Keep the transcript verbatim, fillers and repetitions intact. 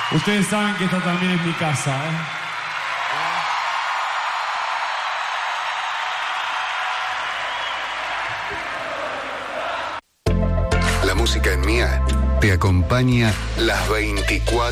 Ustedes saben que esta también es mi casa, ¿eh? La música en Mía te acompaña las veinticuatro